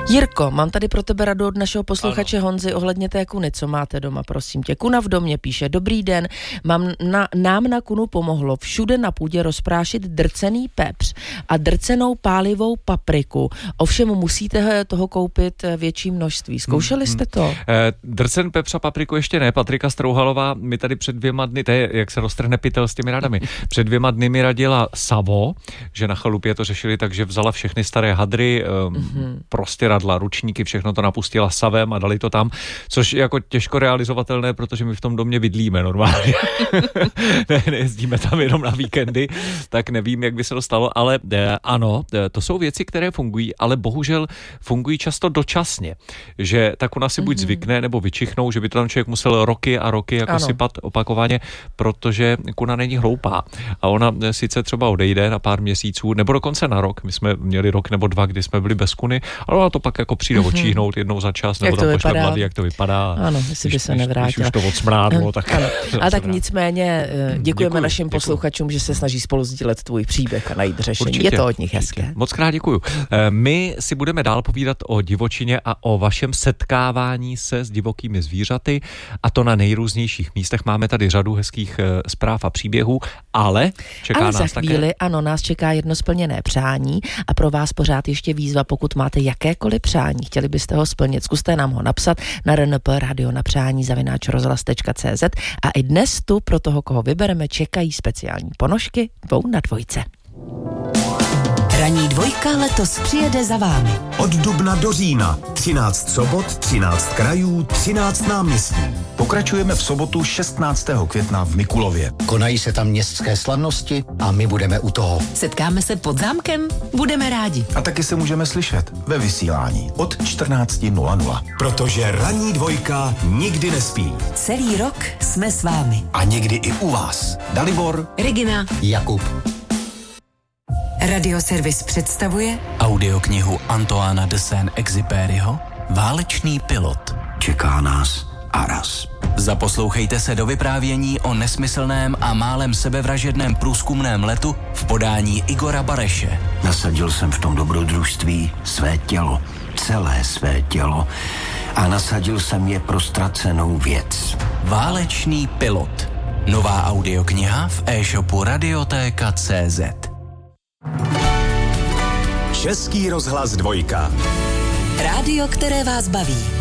Jirko, mám tady pro tebe radu od našeho posluchače Honzy ohledně té kuny. Co máte doma, prosím tě? Kuna v domě píše: Dobrý den, nám na kunu pomohlo všude na půdě rozprášit drcený pepř a drcenou pálivou papriku. Ovšem musíte toho koupit větší množství. Zkoušeli jste to? Drcen pepř a papriku ještě ne. Patrika Strouhalová mi tady před 2 dny, to je, jak se roztrhne pytel s těmi radami, před 2 dny mi radila savo, že na chalupě to řešili, takže vzala všechny staré hadry, prostě radla, ručníky, všechno to napustila savem a dali to tam, což je jako těžko realizovatelné, protože my v tom domě bydlíme normálně. Nejezdíme tam jenom na víkendy, tak nevím, jak by se to stalo, ale ano, to jsou věci, které fungují, ale bohužel fungují často dočasně, že ta kuna si buď zvykne, nebo vyčichnou, že by to tam člověk musel roky a roky jako sypat opakovaně, protože kuna není hloupá a ona sice třeba odejde na pár měsíců, nebo dokonce na rok, my jsme měli rok nebo 2, kdy jsme byli bez kuny, ale ona to pak jako přijde odčíhnout jednou za čas, nebo tam pošle mladý, jak to vypadá. Ano, jestli by se nevrátila. Když už to odsmrádlo, tak... Ano. A tak nicméně děkujeme našim posluchačům, že se snaží spolu sdílet tvůj příběh a najít řešení. Určitě, je to od nich hezké. Moc krát děkuju. My si budeme dál povídat o divočině a o vašem setkávání se s divokými zvířaty, a to na nejrůznějších místech. Máme tady řadu hezkých zpráv a příběhů, ale čeká nás za chvíli, také... ano, nás čeká jedno splněné přání a pro vás pořád ještě výzva, pokud máte jakékoliv přání, chtěli byste ho splnit, zkuste nám ho napsat na rnp@radionapřání@rozhlas.cz a i dnes tu pro toho, koho vybereme, čekají speciální ponožky 2 na 2. Ranní dvojka letos přijede za vámi. Od dubna do října 13 sobot, 13 krajů, 13 náměstí. Pokračujeme v sobotu 16. května v Mikulově. Konají se tam městské slavnosti a my budeme u toho. Setkáme se pod zámkem? Budeme rádi. A taky se můžeme slyšet ve vysílání od 14:00. Protože ranní dvojka nikdy nespí. Celý rok jsme s vámi. A někdy i u vás. Dalibor, Regina, Jakub. Radioservis představuje audioknihu Antoána de Saint-Exupéryho Válečný pilot. čeká nás Aras. Zaposlouchejte se do vyprávění o nesmyslném a málem sebevražedném průzkumném letu v podání Igora Bareše. Nasadil jsem v tom dobrodružství své tělo, celé své tělo, a nasadil jsem je pro ztracenou věc. Válečný pilot. Nová audiokniha v e-shopu Radiotéka.cz. Český rozhlas 2. rádio, které vás baví.